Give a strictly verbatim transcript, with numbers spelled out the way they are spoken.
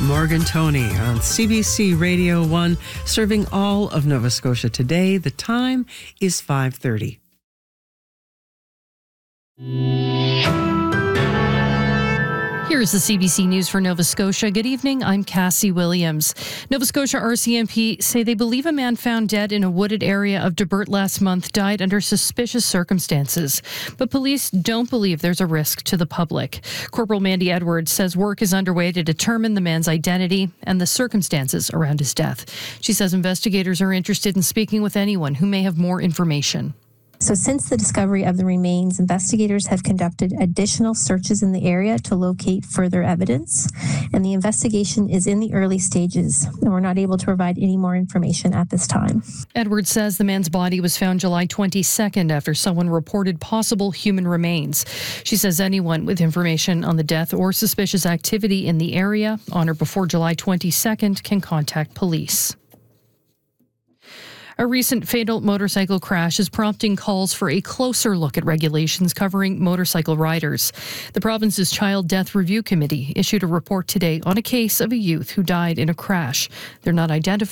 Morgan Tony on C B C Radio one, serving all of Nova Scotia today. The time is five thirty. Here's the C B C News for Nova Scotia. Good evening, I'm Cassie Williams. Nova Scotia R C M P say they believe a man found dead in a wooded area of Debert last month died under suspicious circumstances. But police don't believe there's a risk to the public. Corporal Mandy Edwards says work is underway to determine the man's identity and the circumstances around his death. She says investigators are interested in speaking with anyone who may have more information. So since the discovery of the remains, investigators have conducted additional searches in the area to locate further evidence, and the investigation is in the early stages, and we're not able to provide any more information at this time. Edwards says the man's body was found July twenty-second after someone reported possible human remains. She says anyone with information on the death or suspicious activity in the area on or before July twenty-second can contact police. A recent fatal motorcycle crash is prompting calls for a closer look at regulations covering motorcycle riders. The province's Child Death Review Committee issued a report today on a case of a youth who died in a crash. They're not identified